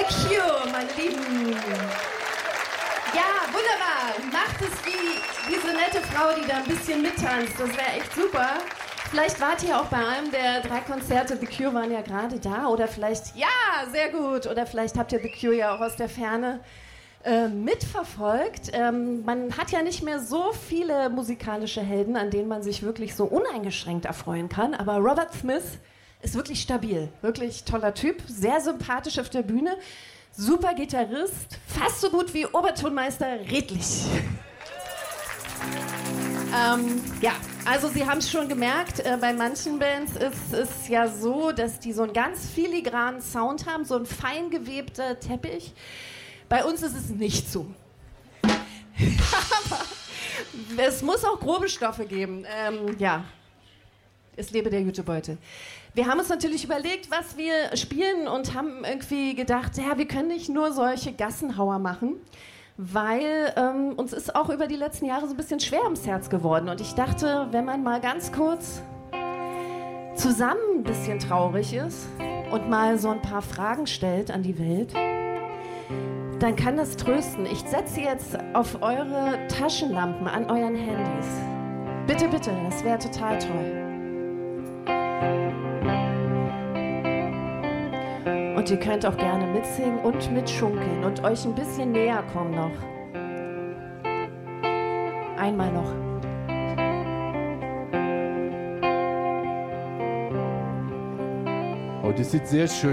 The Cure, meine Lieben. Ja, wunderbar. Macht es wie diese nette Frau, die da ein bisschen mittanzt. Das wäre echt super. Vielleicht wart ihr auch bei einem der 3 Konzerte. The Cure waren ja gerade da. Oder vielleicht, ja, sehr gut. Oder vielleicht habt ihr The Cure ja auch aus der Ferne mitverfolgt. Man hat ja nicht mehr so viele musikalische Helden, an denen man sich wirklich so uneingeschränkt erfreuen kann. Aber Robert Smith ist wirklich stabil. Wirklich toller Typ. Sehr sympathisch auf der Bühne. Super Gitarrist. Fast so gut wie Obertonmeister Redlich. Ja, also Sie haben es schon gemerkt, bei manchen Bands ist es ja so, dass die so einen ganz filigranen Sound haben, so ein fein gewebter Teppich. Bei uns ist es nicht so. Aber es muss auch grobe Stoffe geben. Ja, es lebe der Jutebeutel. Wir haben uns natürlich überlegt, was wir spielen und haben irgendwie gedacht, ja, wir können nicht nur solche Gassenhauer machen, weil uns ist auch über die letzten Jahre so ein bisschen schwer ums Herz geworden. Und ich dachte, wenn man mal ganz kurz zusammen ein bisschen traurig ist und mal so ein paar Fragen stellt an die Welt, dann kann das trösten. Ich setze jetzt auf eure Taschenlampen an euren Handys. Bitte, bitte, das wäre total toll. Und ihr könnt auch gerne mitsingen und mitschunkeln und euch ein bisschen näher kommen noch. Einmal noch. Oh, das sieht sehr schön